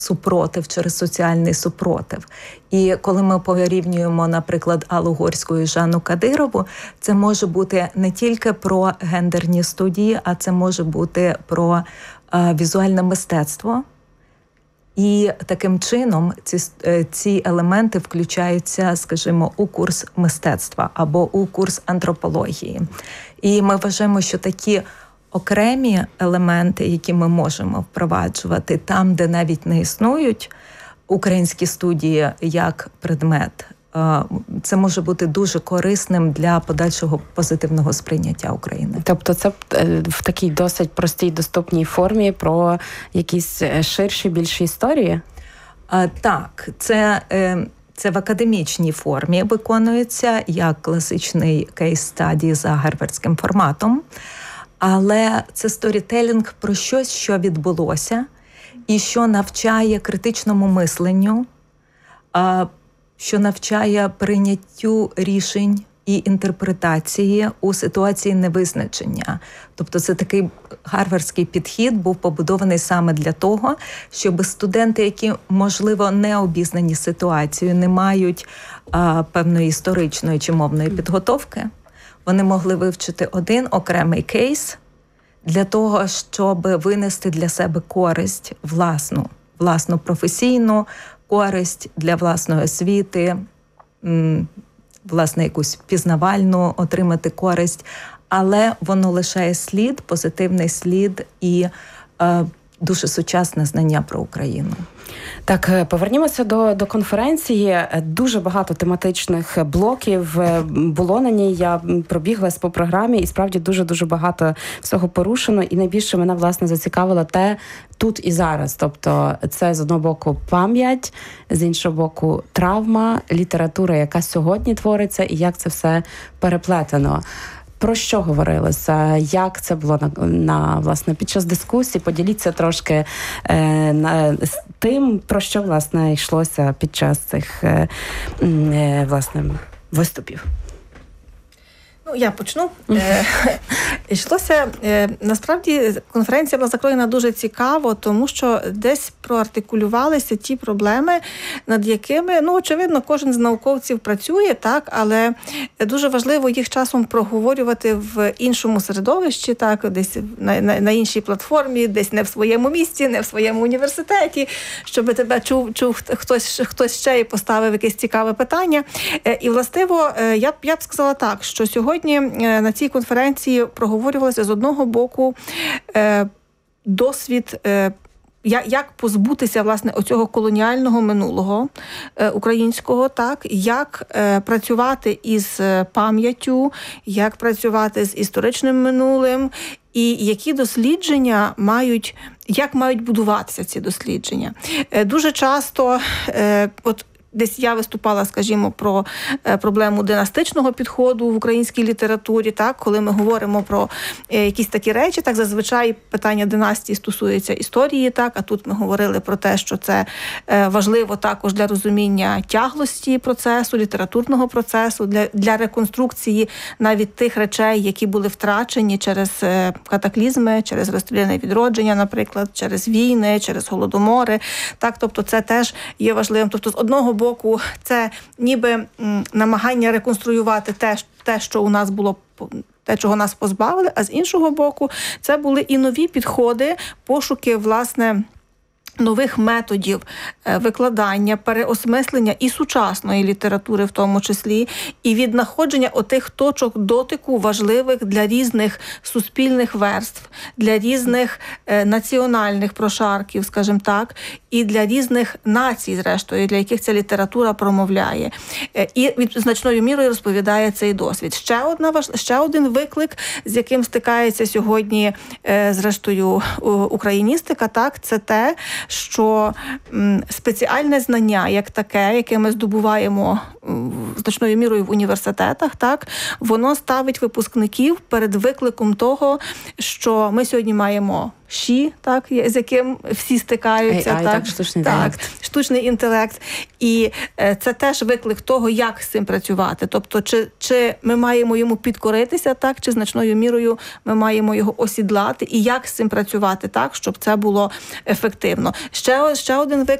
супротив, через соціальний супротив. І коли ми порівнюємо, наприклад, Аллу Горську і Жанну Кадирову, це може бути не тільки про гендерні студії, а це може бути про візуальне мистецтво. І таким чином ці елементи включаються, скажімо, у курс мистецтва або у курс антропології. І ми вважаємо, що такі окремі елементи, які ми можемо впроваджувати там, де навіть не існують українські студії як предмет, це може бути дуже корисним для подальшого позитивного сприйняття України. Тобто це в такій досить простій, доступній формі про якісь ширші, більші історії? Так, це в академічній формі виконується як класичний кейс-стаді за гарвардським форматом, але це сторітелінг про щось, що відбулося і що навчає критичному мисленню, що навчає прийняттю рішень і інтерпретації у ситуації невизначення. Тобто це такий гарвардський підхід був побудований саме для того, щоб студенти, які, можливо, не обізнані ситуацією, не мають певної історичної чи мовної підготовки, вони могли вивчити один окремий кейс для того, щоб винести для себе користь власну професійну, користь для власної освіти, власне, якусь пізнавальну отримати користь, але воно лишає слід, позитивний слід і дуже сучасне знання про Україну. Так, повернімося до конференції. Дуже багато тематичних блоків було на ній. Я пробіглась по програмі і справді дуже-дуже багато всього порушено. І найбільше мене, власне, зацікавило те тут і зараз. Тобто це, з одного боку, пам'ять, з іншого боку, травма, література, яка сьогодні твориться, і як це все переплетено. Про що говорилося? Як це було власне під час дискусії? Поділіться трошки з тим, про що власне йшлося під час цих власне виступів. Я почну. Йшлося, насправді, конференція була закроєна дуже цікаво, тому що десь проартикулювалися ті проблеми, над якими, очевидно, кожен з науковців працює, так, але дуже важливо їх часом проговорювати в іншому середовищі, так, десь на іншій платформі, десь не в своєму місті, не в своєму університеті, щоб тебе чув хтось ще і поставив якесь цікаве питання. І, властиво, я б сказала так, що сьогодні на цій конференції проговорювалося з одного боку досвід, як позбутися, власне, оцього колоніального минулого українського, так, як працювати із пам'яттю, як працювати з історичним минулим, і які дослідження як мають будуватися ці дослідження. Дуже часто, десь я виступала, скажімо, про проблему династичного підходу в українській літературі, так, коли ми говоримо про якісь такі речі, так, зазвичай питання династії стосується історії, так, а тут ми говорили про те, що це важливо також для розуміння тяглості процесу, літературного процесу, для реконструкції навіть тих речей, які були втрачені через катаклізми, через розстріляне відродження, наприклад, через війни, через голодомори, так, тобто це теж є важливим. Тобто, з одного боку, це ніби намагання реконструювати те, що у нас було, те, чого нас позбавили, а з іншого боку, це були і нові підходи, пошуки, власне, нових методів викладання, переосмислення і сучасної літератури в тому числі, і віднаходження отих точок дотику важливих для різних суспільних верств, для різних національних прошарків, скажімо так, і для різних націй, зрештою, для яких ця література промовляє. І значною мірою розповідає цей досвід. Ще один виклик, з яким стикається сьогодні, зрештою, україністика, так, це те, що спеціальне знання, як таке, яке ми здобуваємо значною мірою в університетах, так, воно ставить випускників перед викликом того, що ми сьогодні маємо ШІ, так, з яким всі стикаються. AI, так, штучний інтелект. Штучний інтелект. І це теж виклик того, як з цим працювати. Тобто, чи ми маємо йому підкоритися, так, чи значною мірою ми маємо його осідлати, і як з цим працювати так, щоб це було ефективно. Ще один виклик